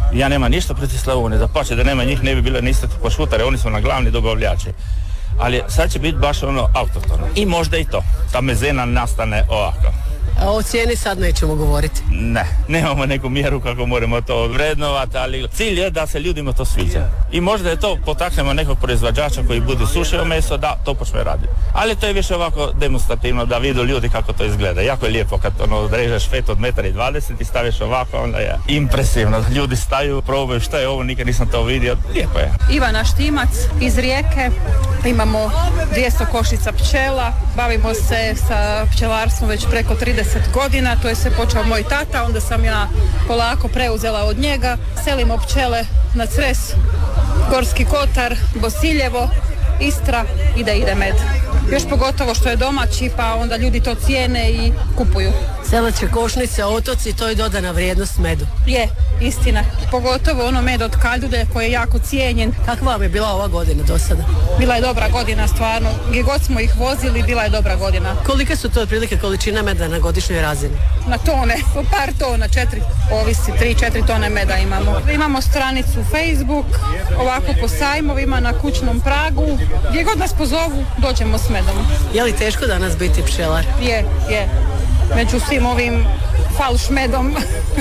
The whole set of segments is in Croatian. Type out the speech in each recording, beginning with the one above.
Ja nema ništa protiv Slavonije, dapače da nema njih ne bi bile niste pošutare, oni su na glavni dobavljači. Ali sad će biti baš ono autohtono. I možda i to. Ta mezena nastane ovako. A o cijeni sad nećemo govoriti. Ne, nemamo neku mjeru kako moramo to vrednovati, ali cilj je da se ljudima to sviđa. I možda je to potaknemo nekog proizvođača koji bude sušio meso da to počne raditi. Ali to je više ovako demonstrativno da vidu ljudi kako to izgleda. Jako je lijepo kad odrežeš fet od 1,20 m i staviš ovako, onda je impresivno. Ljudi staju, probaju šta je ovo, nikad nisam to vidio. Lijepo je. Ivana Štimac iz Rijeke, imamo 200 košnica pčela, bavimo se sa pčelarstvom već preko 30 godina, to je sve počeo moj tata, onda sam ja polako preuzela od njega. Selimo pčele na Cres, Gorski Kotar, Bosiljevo, Istra i da ide med. Još pogotovo što je domaći, pa onda ljudi to cijene i kupuju. Selačke košnice, otoci, to je dodana vrijednost medu. Je, istina. Pogotovo ono med od Kaljude koji je jako cijenjen. Kakva vam je bila ova godina do sada? Bila je dobra godina, stvarno. Gdje god smo ih vozili, bila je dobra godina. Kolike su to otprilike količine meda na godišnjoj razini? Na tone, po par tona, 4, ovisi, 3-4 tone meda imamo. Imamo stranicu Facebook, ovako po sajmovima, na kućnom pragu. Gdje god nas pozovu, dođemo s medom. Je li teško danas biti pčelar? Je. Među svim ovim falš medom,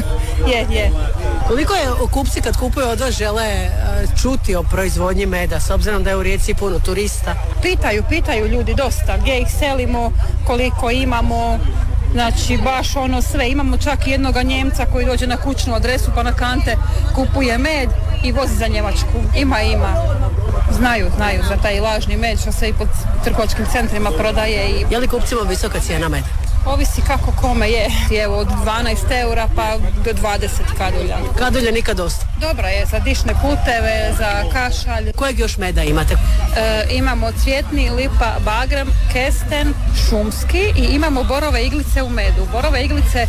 je. Koliko je kupci kad kupuju od vas žele čuti o proizvodnji meda, s obzirom da je u Rijeci puno turista? Pitaju ljudi dosta, gdje ih selimo, koliko imamo, znači baš ono sve. Imamo čak i jednoga Njemca koji dođe na kućnu adresu pa na kante kupuje med i vozi za Njemačku. Ima. Znaju za taj lažni med što se i po trgovačkim centrima prodaje. Je li kupcima visoka cijena meda? Ovisi kako kome je. Evo od 12 eura pa do 20 kadulja. Kadulja nikad dosta? Dobra je za dišne puteve, za kašalj. Kojeg još meda imate? Imamo cvjetni, lipa, bagrem, kesten, šumski i imamo borove iglice u medu. Borove iglice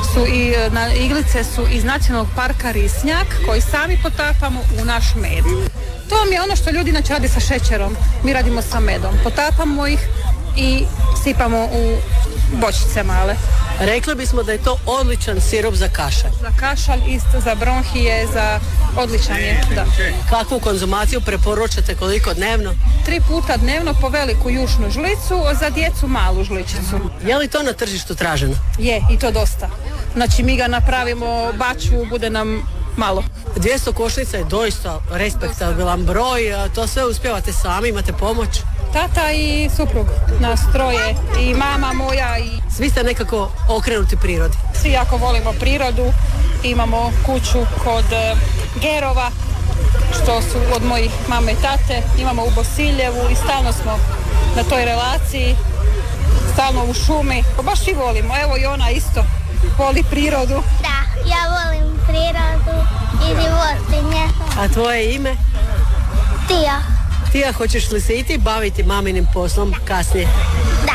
su iz Nacionalnog parka Risnjak koji sami potapamo u naš med. To vam je ono što ljudi inače radi sa šećerom. Mi radimo sa medom. Potapamo ih i sipamo u bočice male. Rekli bismo da je to odličan sirup za kašalj. Za kašalj, isto za bronhije, odličan je, da. Kakvu konzumaciju preporučate, koliko dnevno? 3 puta dnevno po veliku jušnu žlicu, za djecu malu žličicu. Je li to na tržištu traženo? Je, i to dosta. Znači mi ga napravimo, bačvu, bude nam malo. 200 košnica je doista respektabilan broj, to sve uspijevate sami, imate pomoć? Tata i suprug, nas troje, i mama moja i... Svi ste nekako okrenuti prirodi. Svi jako volimo prirodu, imamo kuću kod Gerova, što su od mojih mame i tate, imamo u Bosiljevu i stalno smo na toj relaciji, stalno u šumi, baš svi volimo, evo i ona isto voli prirodu. Da, ja volim prirodu i životinje. A tvoje ime? Tija. Tija, hoćeš li se i ti baviti maminim poslom kasnije?